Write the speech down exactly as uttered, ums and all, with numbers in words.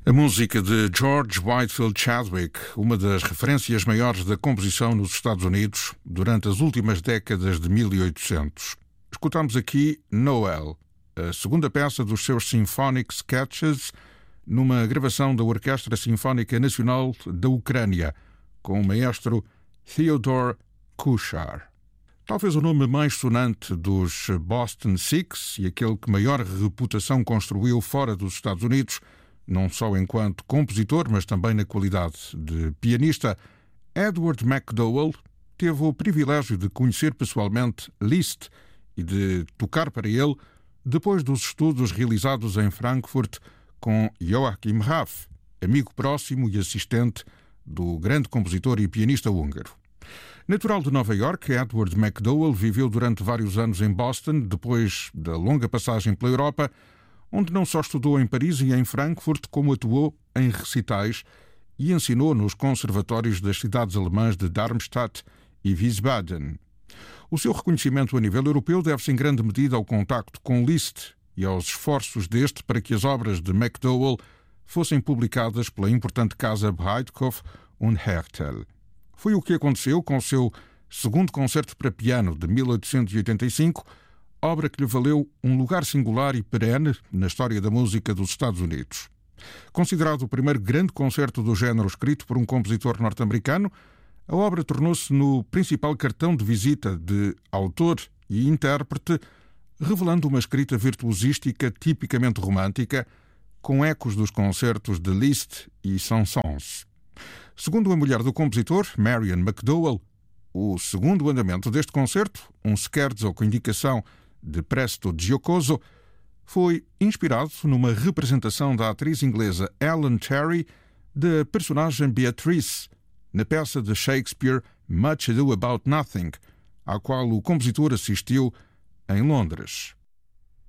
A música de George Whitefield Chadwick, uma das referências maiores da composição nos Estados Unidos durante as últimas décadas de mil e oitocentos. Escutamos aqui Noel, a segunda peça dos seus Symphonic Sketches, numa gravação da Orquestra Sinfónica Nacional da Ucrânia, com o maestro Theodore Kuchar. Talvez o nome mais sonante dos Boston Six e aquele que maior reputação construiu fora dos Estados Unidos, não só enquanto compositor, mas também na qualidade de pianista, Edward McDowell teve o privilégio de conhecer pessoalmente Liszt e de tocar para ele depois dos estudos realizados em Frankfurt com Joachim Raff, amigo próximo e assistente do grande compositor e pianista húngaro. Natural de Nova York, Edward McDowell viveu durante vários anos em Boston, depois da longa passagem pela Europa, onde não só estudou em Paris e em Frankfurt, como atuou em recitais e ensinou nos conservatórios das cidades alemãs de Darmstadt e Wiesbaden. O seu reconhecimento a nível europeu deve-se em grande medida ao contacto com Liszt e aos esforços deste para que as obras de McDowell fossem publicadas pela importante casa Breitkopf und Härtel. Foi o que aconteceu com o seu segundo concerto para piano de mil oitocentos e oitenta e cinco, obra que lhe valeu um lugar singular e perene na história da música dos Estados Unidos. Considerado o primeiro grande concerto do género escrito por um compositor norte-americano, a obra tornou-se no principal cartão de visita de autor e intérprete, revelando uma escrita virtuosística tipicamente romântica, com ecos dos concertos de Liszt e Saint-Saëns. Segundo a mulher do compositor, Marian McDowell, o segundo andamento deste concerto, um scherzo com indicação de presto giocoso, foi inspirado numa representação da atriz inglesa Ellen Terry da personagem Beatrice, na peça de Shakespeare Much Ado About Nothing, à qual o compositor assistiu em Londres.